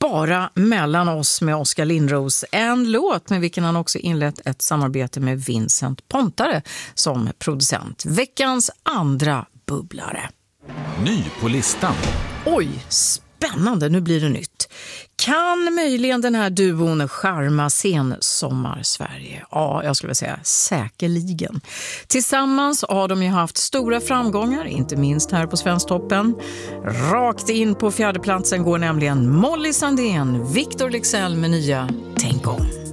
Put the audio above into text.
Bara mellan oss med Oskar Lindros. En låt med vilken han också inlett ett samarbete med Vincent Pontare som producent. Veckans andra bubblare. Ny på listan. Oj, spännande, nu blir det nytt. Kan möjligen den här duon charma sensommar-Sverige? Ja, jag skulle säga säkerligen. Tillsammans har de ju haft stora framgångar, inte minst här på Svensktoppen. Rakt in på fjärdeplatsen går nämligen Molly Sandén, Victor Leksell med nya Tänk om.